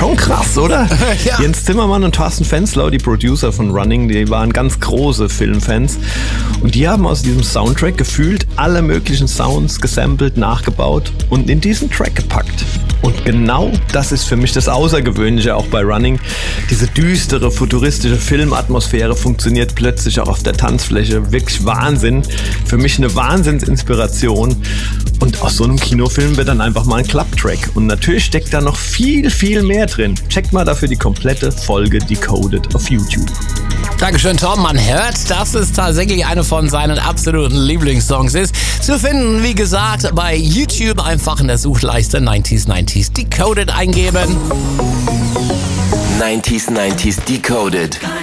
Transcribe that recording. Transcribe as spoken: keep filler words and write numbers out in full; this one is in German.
Schon krass, oder? Ja. Jens Zimmermann und Thorsten Fenslau, die Producer von Running, die waren ganz große Filmfans. Und die haben aus diesem Soundtrack gefühlt alle möglichen Sounds gesampelt, nachgebaut und in diesen Track gepackt. Und genau das ist für mich das Außergewöhnliche auch bei Running. Diese düstere, futuristische Filmatmosphäre funktioniert plötzlich auch auf der Tanzfläche. Wirklich Wahnsinn. Für mich eine Wahnsinnsinspiration. Und aus so einem Kinofilm wird dann einfach mal ein Club-Track. Und natürlich steckt da noch viel, viel mehr drin. Checkt mal dafür die komplette Folge Decoded auf YouTube. Dankeschön, Tom. Man hört, dass es tatsächlich eine von seinen absoluten Lieblingssongs ist. Zu finden, wie gesagt, bei YouTube einfach in der Suchleiste neunzig neunzig Decoded eingeben. neunzig neunzig Decoded.